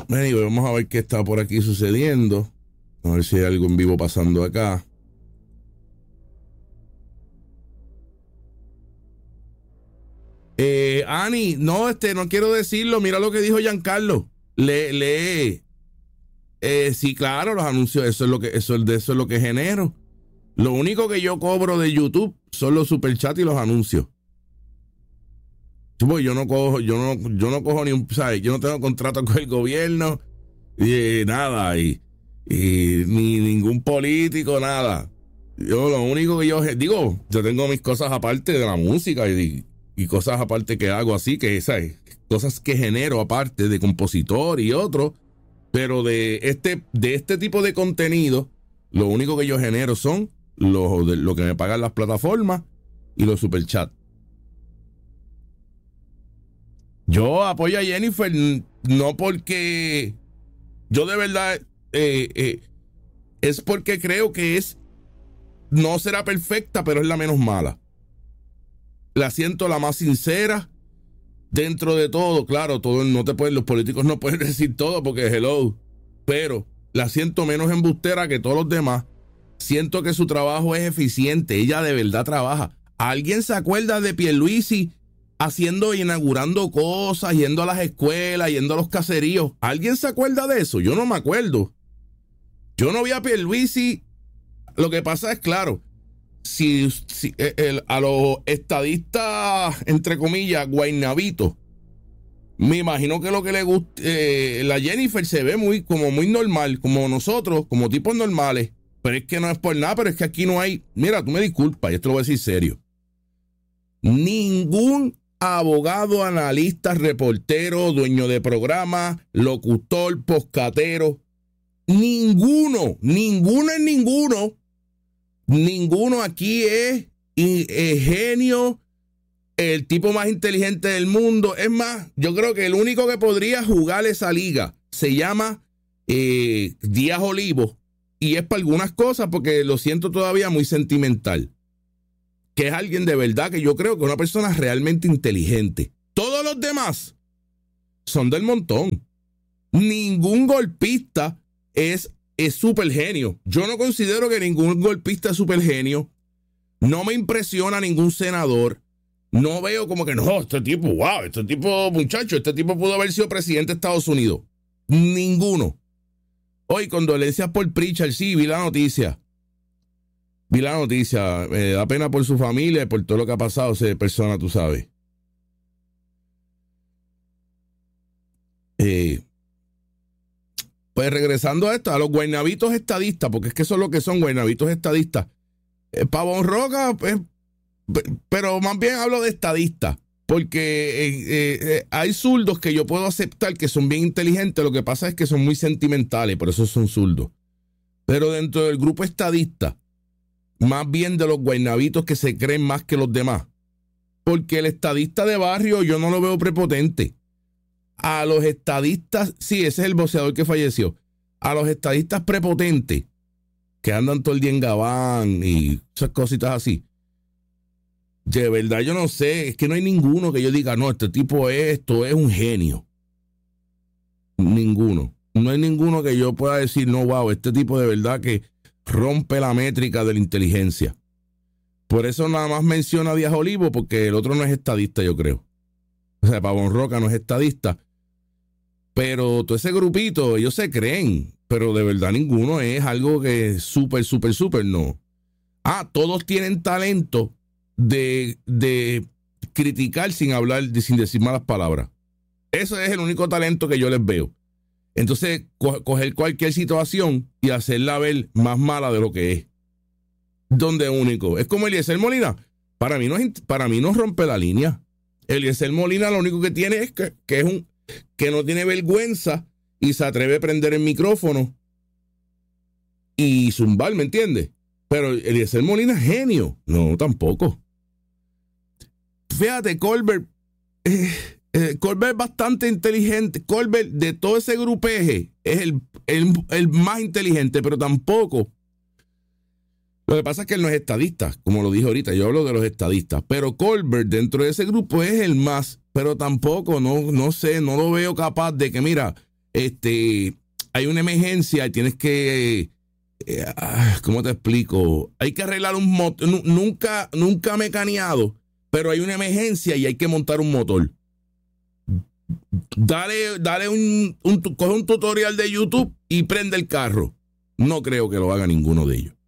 Anyway, vamos a ver qué está por aquí sucediendo. A ver si hay algo en vivo pasando acá. Ani, no quiero decirlo. Mira lo que dijo Giancarlo. Lee. Sí, claro, los anuncios, eso es lo que genero. Lo único que yo cobro de YouTube son los superchats y los anuncios. Yo no cojo ni un, ¿sabes? Yo no tengo contrato con el gobierno, nada, y ni ningún político, nada. Yo lo único que yo tengo mis cosas aparte de la música y cosas aparte que hago así, que, ¿sabes? Cosas que genero aparte de compositor y otro, pero de este tipo de contenido, lo único que yo genero son lo que me pagan las plataformas y los superchats. Yo apoyo a Jennifer no porque yo de verdad es porque creo que no será perfecta, pero es la menos mala. La siento la más sincera dentro de todo. Claro, los políticos no pueden decir todo porque hello, pero la siento menos embustera que todos los demás. Siento que su trabajo es eficiente. Ella de verdad trabaja. ¿Alguien se acuerda de Pierluisi inaugurando cosas, yendo a las escuelas, yendo a los caseríos? ¿Alguien se acuerda de eso? Yo no me acuerdo. Yo no vi a Pierluisi. Lo que pasa es, claro, a los estadistas, entre comillas, guaynabitos, me imagino que lo que le gusta, la Jennifer se ve muy normal, como nosotros, como tipos normales, pero es que no es por nada, pero es que aquí no hay, mira, tú me disculpas, y esto lo voy a decir serio, ningún abogado, analista, reportero, dueño de programa, locutor, poscatero, ninguno aquí es genio, el tipo más inteligente del mundo. Es más, yo creo que el único que podría jugar esa liga se llama Díaz Olivo, y es para algunas cosas porque lo siento todavía muy sentimental, que es alguien de verdad que yo creo que es una persona realmente inteligente. Todos los demás son del montón. Ningún golpista es súper genio. Yo no considero que ningún golpista es súper genio. No me impresiona ningún senador. No veo como que no, este tipo pudo haber sido presidente de Estados Unidos. Ninguno. Hoy, condolencias por Pritchard, sí, vi la noticia. Me da pena por su familia y por todo lo que ha pasado esa persona, tú sabes. Pues regresando a esto, a los guaynabitos estadistas, porque es que son lo que son, guaynabitos estadistas. Pavón Roca, pero más bien hablo de estadistas, porque hay zurdos que yo puedo aceptar que son bien inteligentes, lo que pasa es que son muy sentimentales, por eso son zurdos. Pero dentro del grupo estadista, más bien de los guaynabitos que se creen más que los demás, porque el estadista de barrio yo no lo veo prepotente. A los estadistas, sí, ese es el boxeador que falleció. A los estadistas prepotentes, que andan todo el día en Gabán y esas cositas así, de verdad yo no sé, es que no hay ninguno que yo diga, no, este tipo esto es un genio. Ninguno. No hay ninguno que yo pueda decir, no, wow, este tipo de verdad que rompe la métrica de la inteligencia. Por eso nada más menciona a Díaz Olivo, porque el otro no es estadista, yo creo. O sea, Pavón Roca no es estadista. Pero todo ese grupito, ellos se creen, pero de verdad ninguno es algo que es súper, no. Todos tienen talento de criticar sin decir malas palabras. Eso es el único talento que yo les veo. Entonces, coger cualquier situación y hacerla ver más mala de lo que es. Donde único. Es como Eliezer Molina. Para mí no rompe la línea. Eliezer Molina lo único que tiene es que no tiene vergüenza y se atreve a prender el micrófono y zumbar, ¿me entiendes? Pero Eliezer Molina es genio. No, tampoco. Fíjate, Colbert es bastante inteligente. Colbert, de todo ese grupeje, es el más inteligente, pero tampoco. Lo que pasa es que él no es estadista, como lo dije ahorita, yo hablo de los estadistas, pero Colbert dentro de ese grupo es el más, pero tampoco, no sé, no lo veo capaz de que, mira, hay una emergencia y tienes que, ¿cómo te explico? Hay que arreglar un motor, nunca mecaneado, pero hay una emergencia y hay que montar un motor. Dale coge un tutorial de YouTube y prende el carro. No creo que lo haga ninguno de ellos.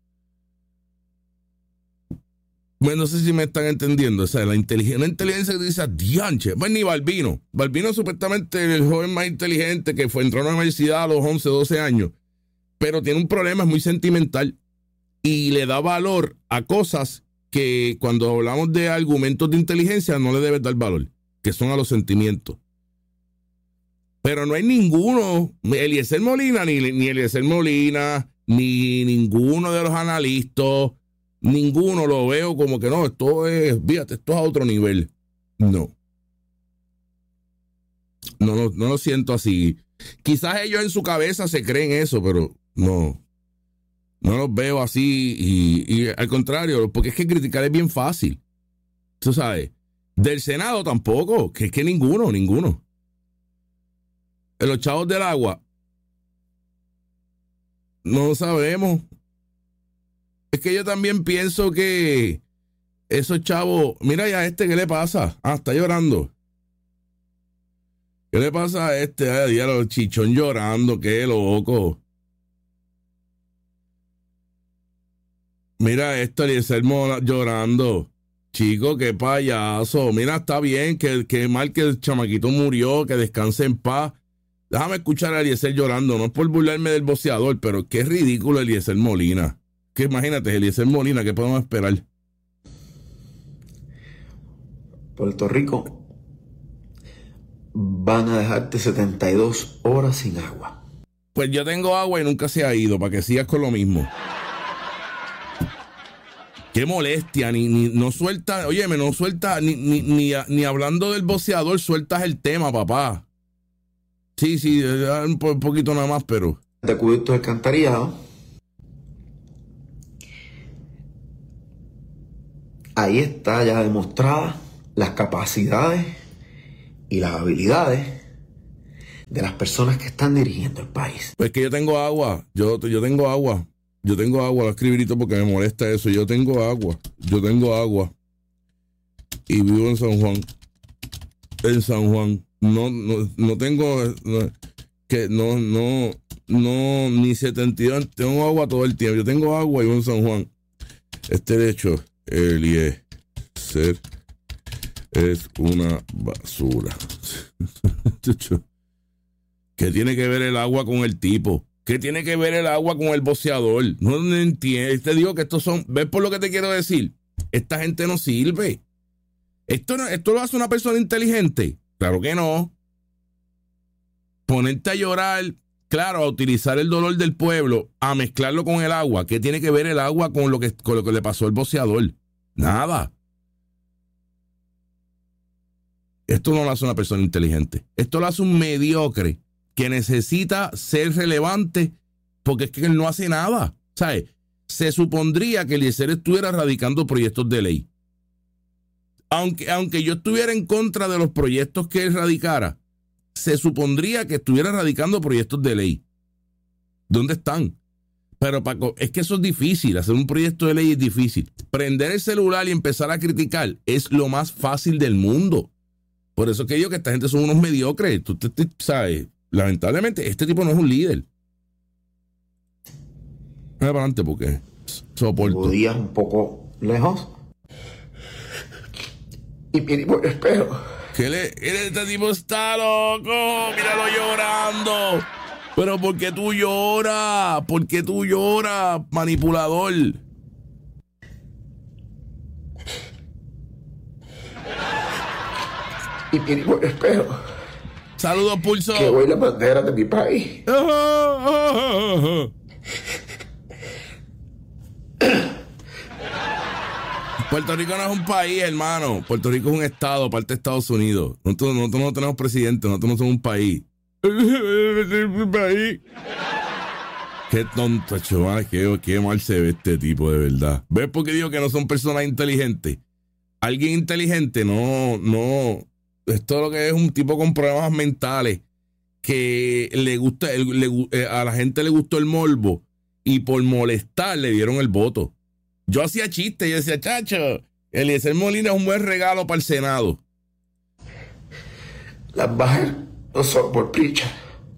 Bueno, no sé si me están entendiendo. O sea, una inteligencia que dice, dianche. Pues ni Balbino. Balbino es supuestamente el joven más inteligente que entró a la universidad a los 11, 12 años. Pero tiene un problema, es muy sentimental. Y le da valor a cosas que cuando hablamos de argumentos de inteligencia no le debes dar valor, que son a los sentimientos. Pero no hay ninguno, Eliezer Molina, ni Eliezer Molina, ni ninguno de los analistas, ninguno lo veo como que no, fíjate, esto es a otro nivel. No lo siento así. Quizás ellos en su cabeza se creen eso, pero no los veo así y al contrario, porque es que criticar es bien fácil. Tú sabes, del Senado tampoco, que es que ninguno. Los chavos del agua, no sabemos. Es que yo también pienso que esos chavos, mira ya ¿qué le pasa? Está llorando. ¿Qué le pasa a diablo, Chichón llorando? Qué loco. Mira Eliezer llorando. Chico, qué payaso. Mira, está bien, que mal que el chamaquito murió, que descanse en paz. Déjame escuchar a Eliezer llorando. No es por burlarme del boxeador, pero qué ridículo Eliezer Molina. Que imagínate, Eliezer Molina, ¿qué podemos esperar? Puerto Rico van a dejarte 72 horas sin agua. Pues yo tengo agua y nunca se ha ido, para que sigas con lo mismo. Qué molestia, no suelta, óyeme, no suelta, ni hablando del boxeador, sueltas el tema, papá. Sí, un poquito nada más, pero... De acueducto de alcantarillado. Ahí está ya demostrada las capacidades y las habilidades de las personas que están dirigiendo el país. Pues que yo tengo agua, yo tengo agua. Yo tengo agua, lo escribirito porque me molesta eso. Yo tengo agua. Y vivo en San Juan. No tengo ni 72. Tengo agua todo el tiempo. Yo tengo agua y vivo en San Juan. De hecho, Eliezer es una basura. ¿Qué tiene que ver el agua con el tipo? ¿Qué tiene que ver el agua con el boxeador? No entiendo. Te digo que estos son... ¿Ves por lo que te quiero decir? Esta gente no sirve. ¿Esto lo hace una persona inteligente? Claro que no. Ponerte a llorar, claro, a utilizar el dolor del pueblo, a mezclarlo con el agua. ¿Qué tiene que ver el agua con lo que le pasó al boxeador? Nada. Esto no lo hace una persona inteligente. Esto lo hace un mediocre que necesita ser relevante porque es que él no hace nada. ¿Sabes? Se supondría que Eliezer estuviera radicando proyectos de ley. Aunque yo estuviera en contra de los proyectos que él radicara, se supondría que estuviera radicando proyectos de ley. ¿Dónde están? Pero Paco, es que eso es difícil. Hacer un proyecto de ley es difícil. Prender el celular y empezar a criticar es lo más fácil del mundo. Por eso que digo que esta gente son unos mediocres. Tú sabes, lamentablemente, este tipo no es un líder. Para adelante porque soporto. Días un poco lejos. Y por espero. Este tipo está loco. Míralo llorando. Pero ¿por qué tú lloras? ¿Por qué tú lloras, manipulador? Y espero. Saludos, Pulso. Que voy la bandera de mi país. Puerto Rico no es un país, hermano. Puerto Rico es un estado, parte de Estados Unidos. Nosotros no tenemos presidente, nosotros no somos un país. Qué tonto, chaval, qué mal se ve este tipo, de verdad. ¿Ves por qué digo que no son personas inteligentes? Alguien inteligente no. Esto lo que es un tipo con problemas mentales que le gusta, a la gente le gustó el morbo y por molestar le dieron el voto. Yo hacía chistes, yo decía, chacho, Eliezer Molina es un buen regalo para el Senado. Las bajas no son por Pritchard,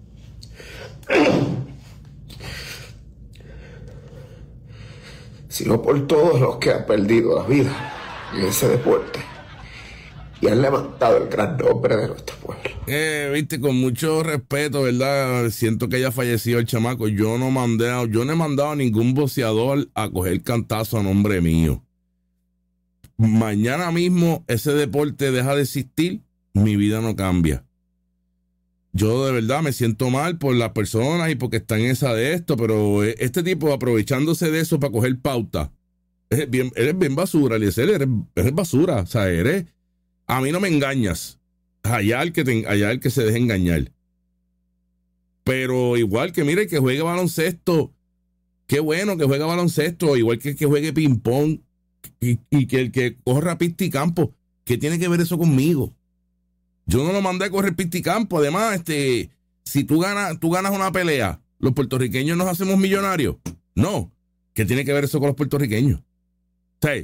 sino por todos los que han perdido la vida en ese deporte y han levantado el gran nombre de nuestro pueblo. Viste, con mucho respeto, ¿verdad? Siento que haya fallecido el chamaco. Yo no he mandado a ningún boxeador a coger cantazo a nombre mío. Mañana mismo ese deporte deja de existir, mi vida no cambia. Yo de verdad me siento mal por las personas y porque están en esa de esto, pero este tipo aprovechándose de eso para coger pauta. Eres bien basura, Eliezer, eres basura. O sea, a mí no me engañas. Allá el que se deje engañar. Pero igual que mire que juegue baloncesto, qué bueno que juegue baloncesto, igual que juegue ping pong y que el que corra pista y campo, ¿qué tiene que ver eso conmigo? Yo no lo mandé a correr pista y campo. Además, si tú ganas una pelea, ¿los puertorriqueños nos hacemos millonarios? No. ¿Qué tiene que ver eso con los puertorriqueños? O sea,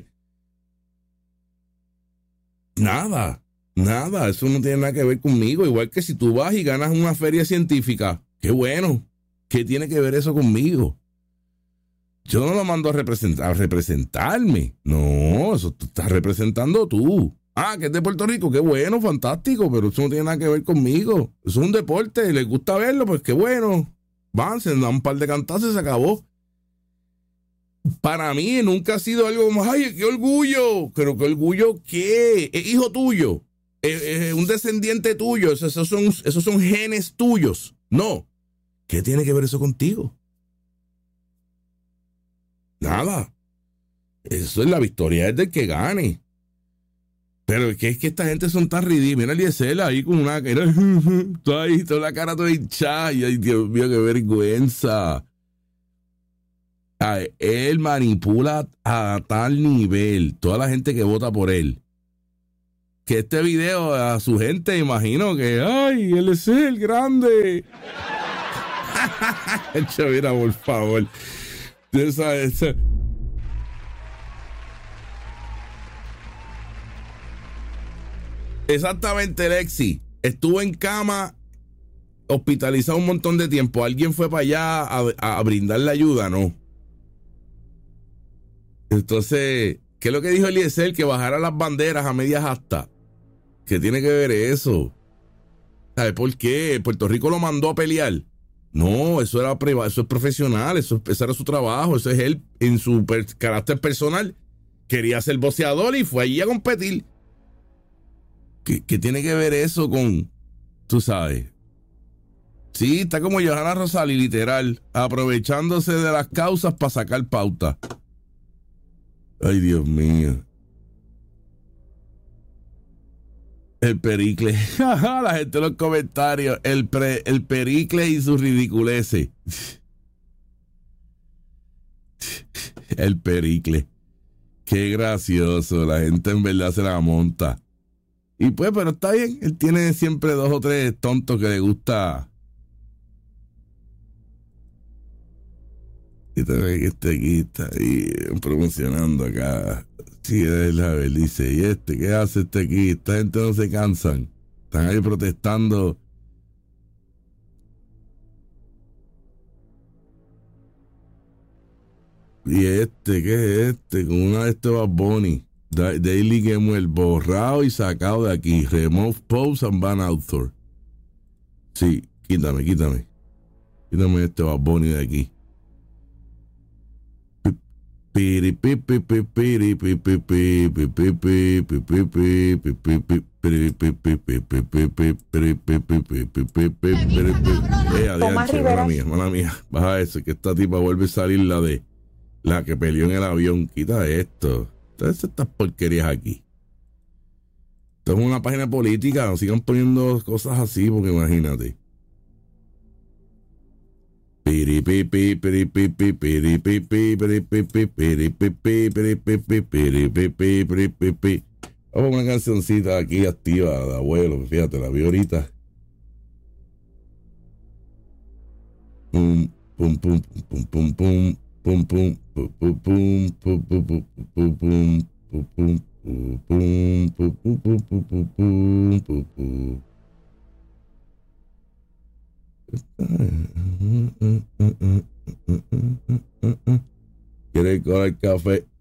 nada, eso no tiene nada que ver conmigo. Igual que si tú vas y ganas una feria científica, qué bueno. ¿Qué tiene que ver eso conmigo? Yo no lo mando a representarme. No, eso te estás representando tú. Ah, que es de Puerto Rico, qué bueno, fantástico, pero eso no tiene nada que ver conmigo. Eso es un deporte, les gusta verlo, pues qué bueno. Van, se dan un par de cantazos y se acabó. Para mí nunca ha sido algo como, ay, qué orgullo. Pero qué orgullo, ¿qué? Es hijo tuyo, es un descendiente tuyo, esos son genes tuyos. No. ¿Qué tiene que ver eso contigo? Nada. Eso es la victoria, es del que gane. Pero es que esta gente son tan ridículos. Mira a Eliezer ahí con una cara, toda la cara toda hinchada. Y ay, Dios mío, qué vergüenza. Él manipula a tal nivel toda la gente que vota por él, que este video a su gente, imagino que, ay, él es el grande. Mira, por favor. Esa. Exactamente, Lexi. Estuvo en cama, hospitalizado un montón de tiempo. ¿Alguien fue para allá a brindarle ayuda? No. Entonces, ¿qué es lo que dijo Eliezer? Que bajara las banderas a medias asta. ¿Qué tiene que ver eso? ¿Sabes por qué? ¿Puerto Rico lo mandó a pelear? No, eso era privado, eso es profesional, ese era su trabajo, eso es él en su carácter personal. Quería ser boxeador y fue allí a competir. ¿Qué tiene que ver eso con, tú sabes? Sí, está como Johanna Rosalí, literal, aprovechándose de las causas para sacar pauta. Ay, Dios mío. El Pericle. La gente en los comentarios. El Pericle y sus ridiculeces. El Pericle. Qué gracioso. La gente en verdad se la monta. Y pues, pero está bien. Él tiene siempre 2 o 3 tontos que le gusta. Y también que aquí está ahí promocionando acá. Sí, es la verdad, dice, ¿y qué hace aquí? Esta gente no se cansan. Están ahí protestando. ¿Y qué es con una de estos Bad Bunny? Daily Game, el borrado y sacado de aquí. Remove post and ban author. Sí, quítame este Bad Bunny de aquí. Mala mía. Baja eso, que esta tipa vuelve a salir la que peleó en el avión. Quita esto. Entonces estas porquerías aquí. Esto es una página política, no sigan poniendo cosas así, porque imagínate. Vamos a poner una cancioncita aquí activa de abuelo, fíjate, la vi ahorita. pum, pum, pum, pum, pum, pum, pum, pum, pum, pum, pum, pum, pum, pum, pum, pum, pum. ¿Quieres colar café?